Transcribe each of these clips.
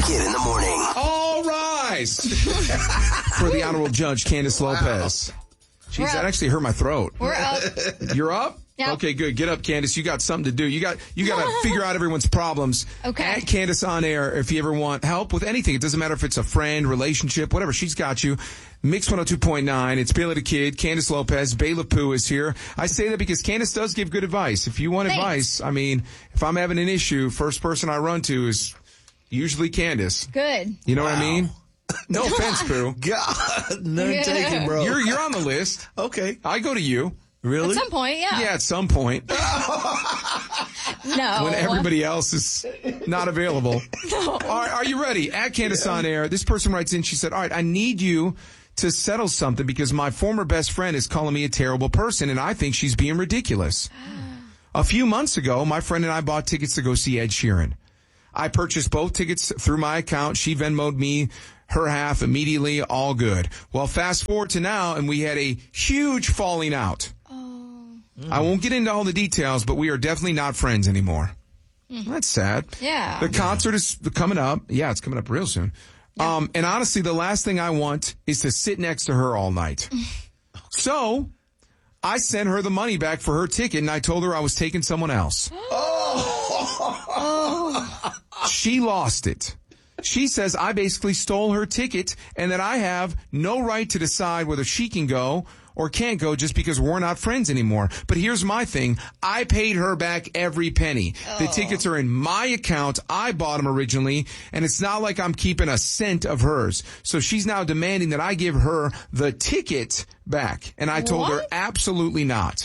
Kid in the morning. All rise for the Honorable Judge Candace Lopez. Jeez, that actually hurt my throat. We're up. You're up? Yep. Okay, good. Get up, Candace. You got something to do. You got to figure out everyone's problems. Okay. At Candace on air if you ever want help with anything. It doesn't matter if it's a friend, relationship, whatever. She's got you. Mix 102.9. It's Bailey the Kid. Candace Lopez. Bailey Pooh is here. I say that because Candace does give good advice. If you want advice, I mean, if I'm having an issue, first person I run to is usually Candace. Good. You know what I mean? No offense, Pooh. God, none taken, bro. You're on the list. Okay. I go to you. Really? At some point, yeah. Yeah, at some point. No. When everybody else is not available. No. Are you ready? At Candace on air, this person writes in, she said, all right, I need you to settle something because my former best friend is calling me a terrible person and I think she's being ridiculous. A few months ago, my friend and I bought tickets to go see Ed Sheeran. I purchased both tickets through my account. She Venmo'd me her half immediately, all good. Well, fast forward to now, and we had a huge falling out. I won't get into all the details, but we are definitely not friends anymore. That's sad. Yeah. The concert is coming up. Yeah, it's coming up real soon. Yeah. And honestly, the last thing I want is to sit next to her all night. So I sent her the money back for her ticket, and I told her I was taking someone else. She lost it. She says I basically stole her ticket and that I have no right to decide whether she can go or can't go just because we're not friends anymore. But here's my thing. I paid her back every penny. The tickets are in my account. I bought them originally, and it's not like I'm keeping a cent of hers. So she's now demanding that I give her the ticket back. And I told her absolutely not.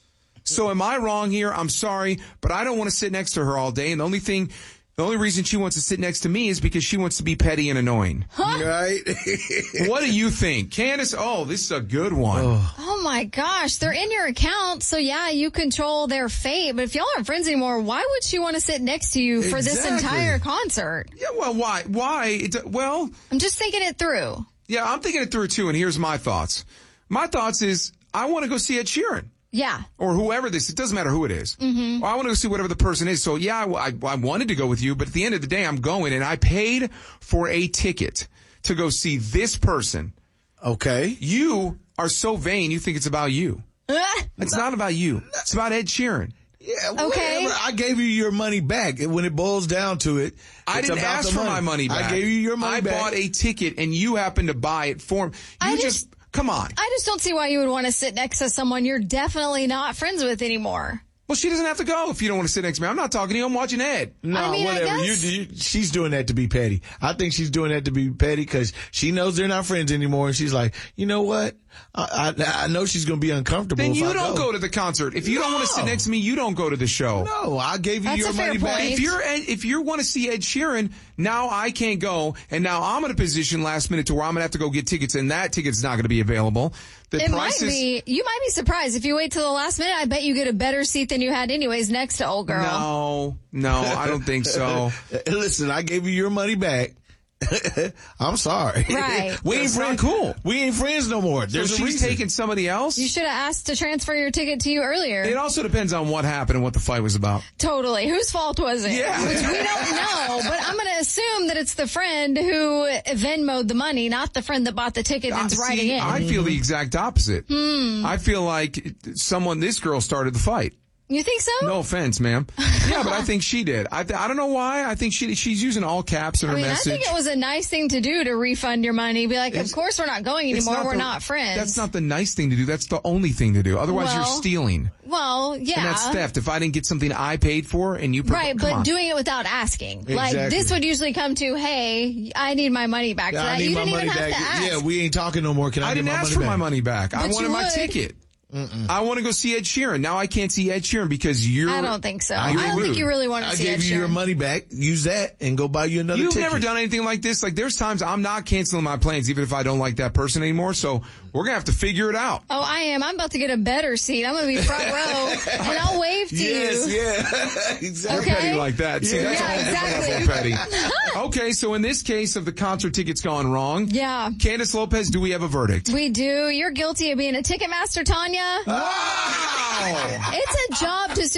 So am I wrong here? I'm sorry, but I don't want to sit next to her all day. And the only reason she wants to sit next to me is because she wants to be petty and annoying. Right? What do you think? Candace, this is a good one. Oh my gosh, they're in your account, so yeah, you control their fate. But if y'all aren't friends anymore, why would she want to sit next to you for this entire concert? Yeah, well, why? Well, I'm just thinking it through. Yeah, I'm thinking it through too, and here's my thoughts. My thoughts is I want to go see Ed Sheeran. Yeah. Or whoever it doesn't matter who it is. Mm-hmm. Or I want to go see whatever the person is. So yeah, I wanted to go with you, but at the end of the day, I'm going, and I paid for a ticket to go see this person. Okay. You are so vain, you think it's about you. It's not about you. It's about Ed Sheeran. Yeah, okay. Whatever. I gave you your money back. When it boils down to it, I didn't ask for my money back. I gave you your money back. I bought a ticket, and you happened to buy it for me. Come on. I just don't see why you would want to sit next to someone you're definitely not friends with anymore. Well, she doesn't have to go if you don't want to sit next to me. I'm not talking to you. I'm watching Ed. No, I mean, whatever. She's doing that to be petty. I think she's doing that to be petty because she knows they're not friends anymore. And she's like, you know what? I know she's going to be uncomfortable. Then if you I don't go to the concert. If you don't want to sit next to me, you don't go to the show. No, I gave you your money back. If you want to see Ed Sheeran, now I can't go, and now I'm in a position last minute to where I'm going to have to go get tickets, and that ticket's not going to be available. You might be surprised. If you wait till the last minute, I bet you get a better seat than you had anyways next to old girl. No, I don't think so. Listen, I gave you your money back. I'm sorry. Right. We ain't friends. Cool. We ain't friends no more. There's so she's taking somebody else? You should have asked to transfer your ticket to you earlier. It also depends on what happened and what the fight was about. Totally. Whose fault was it? Yeah. Which we don't know, but I'm going to assume that it's the friend who Venmo'd the money, not the friend that bought the ticket that's writing in. I feel the exact opposite. I feel like this girl started the fight. You think so? No offense, ma'am. Yeah, but I think she did. I don't know why. I think she's using all caps in her message. I think it was a nice thing to do to refund your money. Be like, of course we're not going anymore. We're not friends. That's not the nice thing to do. That's the only thing to do. Otherwise, you're stealing. Well, yeah. And that's theft. If I didn't get something I paid for and you... doing it without asking. Exactly. Like, this would usually come to, hey, I need my money back. Yeah, for that. You didn't even have to ask. Yeah, we ain't talking no more. I didn't ask for my money back. I wanted my ticket. I want to go see Ed Sheeran. Now I can't see Ed Sheeran because you're... I don't think so. I don't think you really want to see Ed Sheeran. I gave you your money back. Use that and go buy you another ticket. You've never done anything like this. Like, there's times I'm not canceling my plans even if I don't like that person anymore. So we're going to have to figure it out. Oh, I am. I'm about to get a better seat. I'm going to be front row and I'll wave to you. Yeah. Exactly. You're petty like that. See, that's exactly. Petty. Okay, so in this case of the concert tickets gone wrong. Yeah. Candace Lopez, do we have a verdict? We do. You're guilty of being a Ticketmaster, Tanya. Wow. It's a job to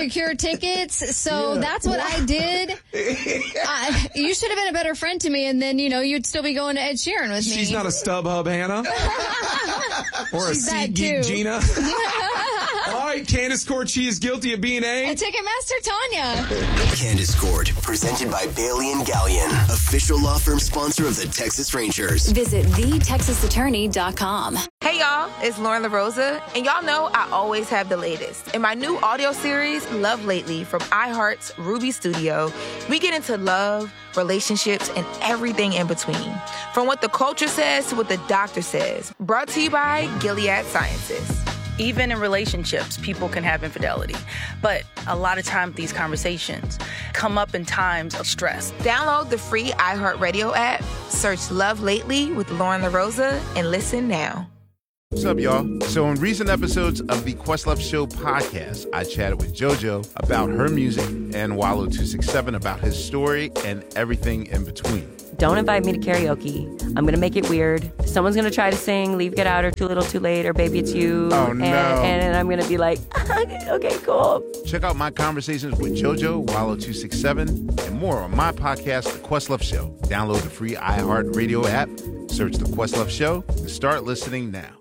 secure tickets. So that's what I did. You should have been a better friend to me, and then, you'd still be going to Ed Sheeran with me. She's not a StubHub Hannah. Or a SeatGeek Gina. All right, Candace Court, she is guilty of being a Ticketmaster Tanya. Candace Court, presented by Bailey and Gallion, official law firm sponsor of the Texas Rangers. Visit thetexasattorney.com. Hey y'all, it's Lauren LaRosa, and y'all know I always have the latest. In my new audio series, Love Lately, from iHeart's Ruby Studio, we get into love, relationships, and everything in between. From what the culture says to what the doctor says. Brought to you by Gilead Sciences. Even in relationships, people can have infidelity. But a lot of times these conversations come up in times of stress. Download the free iHeartRadio app, search Love Lately with Lauren LaRosa, and listen now. What's up, y'all? So in recent episodes of the Questlove Show podcast, I chatted with JoJo about her music and Wallow267 about his story and everything in between. Don't invite me to karaoke. I'm going to make it weird. Someone's going to try to sing Leave, Get Out, or Too Little, Too Late, or Baby It's You. Oh, no. And I'm going to be like, okay, cool. Check out my conversations with JoJo, Wallow267, and more on my podcast, The Questlove Show. Download the free iHeartRadio app, search The Questlove Show, and start listening now.